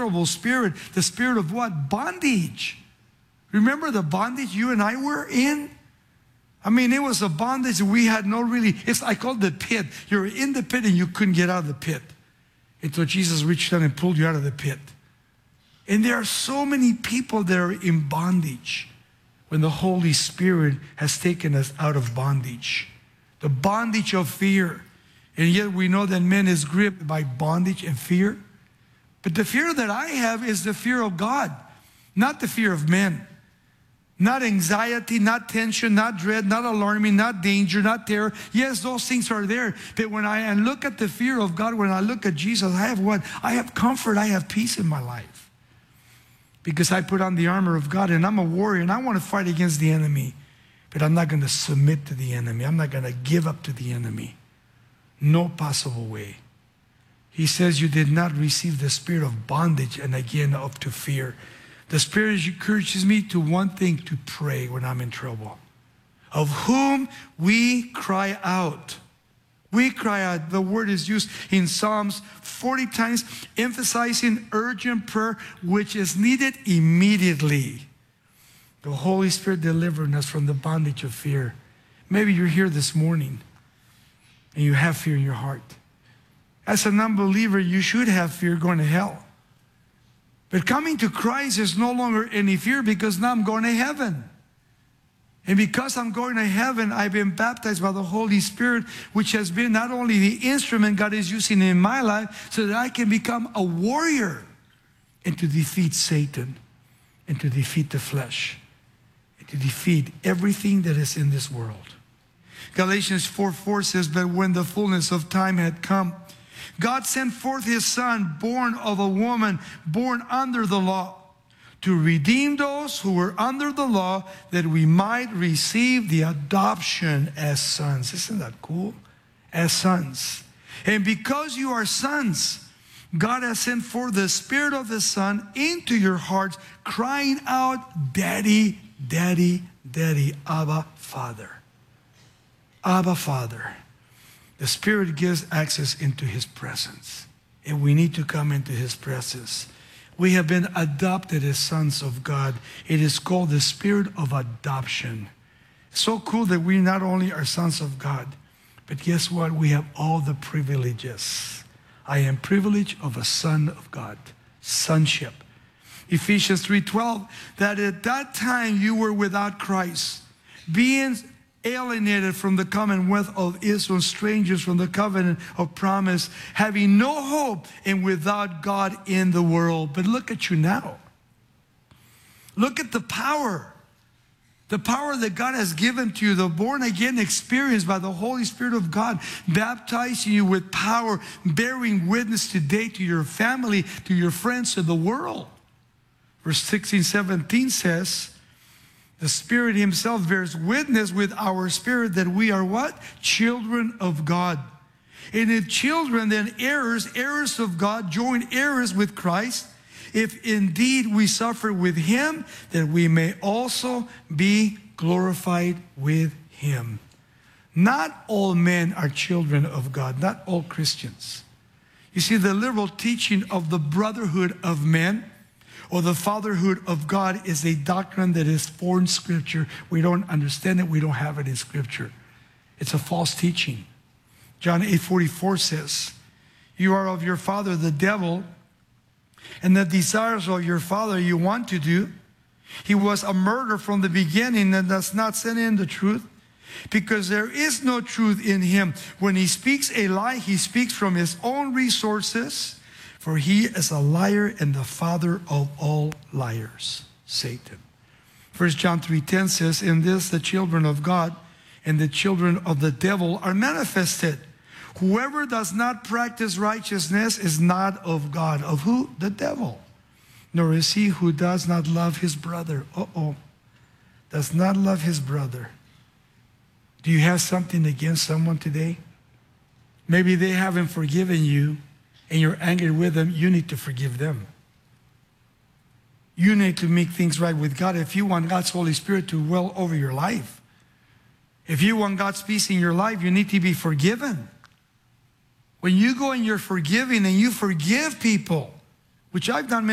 terrible spirit. The spirit of what? Bondage. Remember the bondage you and I were in? I mean, it was a bondage we had no really, I call it the pit. You're in the pit and you couldn't get out of the pit until Jesus reached down and pulled you out of the pit. And there are so many people that are in bondage when the Holy Spirit has taken us out of bondage. The bondage of fear. And yet we know that man is gripped by bondage and fear. But the fear that I have is the fear of God, not the fear of men. Not anxiety, not tension, not dread, not alarming, not danger, not terror. Yes, those things are there. But when I look at the fear of God, when I look at Jesus, I have what? I have comfort, I have peace in my life. Because I put on the armor of God and I'm a warrior and I want to fight against the enemy. But I'm not going to submit to the enemy. I'm not going to give up to the enemy. No possible way. He says you did not receive the spirit of bondage and again up to fear. The Spirit encourages me to one thing, to pray when I'm in trouble. Of whom we cry out. We cry out. The word is used in Psalms 40 times, emphasizing urgent prayer, which is needed immediately. The Holy Spirit delivering us from the bondage of fear. Maybe you're here this morning and you have fear in your heart. As an unbeliever, you should have fear going to hell. But coming to Christ is no longer any fear because now I'm going to heaven. And because I'm going to heaven, I've been baptized by the Holy Spirit, which has been not only the instrument God is using in my life, so that I can become a warrior and to defeat Satan and to defeat the flesh and to defeat everything that is in this world. Galatians 4:4 says, but when the fullness of time had come, God sent forth his Son, born of a woman, born under the law, to redeem those who were under the law, that we might receive the adoption as sons. Isn't that cool? As sons. And because you are sons, God has sent forth the Spirit of His Son into your hearts, crying out, Daddy, Daddy, Daddy, Abba, Father. Abba, Father. The Spirit gives access into His presence. And we need to come into His presence. We have been adopted as sons of God. It is called the Spirit of adoption. It's so cool that we not only are sons of God, but guess what? We have all the privileges. I am privileged of a son of God. Sonship. Ephesians 3:12, that at that time you were without Christ, being alienated from the commonwealth of Israel, strangers from the covenant of promise, having no hope and without God in the world. But look at you now. Look at the power that God has given to you, the born-again experience by the Holy Spirit of God, baptizing you with power, bearing witness today to your family, to your friends, to the world. Verse 16, 17 says, the Spirit Himself bears witness with our spirit that we are what? Children of God. And if children, then heirs, heirs of God, joint heirs with Christ. If indeed we suffer with Him, that we may also be glorified with Him. Not all men are children of God, not all Christians. You see, the liberal teaching of the brotherhood of men or the fatherhood of God is a doctrine that is foreign Scripture. We don't understand it. We don't have it in Scripture. It's a false teaching. John 8:44 says, you are of your father, the devil, and the desires of your father you want to do. He was a murderer from the beginning and does not send in the truth, because there is no truth in him. When he speaks a lie, he speaks from his own resources, for he is a liar and the father of all liars, Satan. 1 John 3:10 says, in this the children of God and the children of the devil are manifested. Whoever does not practice righteousness is not of God. Of who? The devil. Nor is he who does not love his brother. Does not love his brother. Do you have something against someone today? Maybe they haven't forgiven you and you're angry with them. You need to forgive them. You need to make things right with God if you want God's Holy Spirit to dwell over your life. If you want God's peace in your life, you need to be forgiven. When you go and you're forgiving and you forgive people, which I've done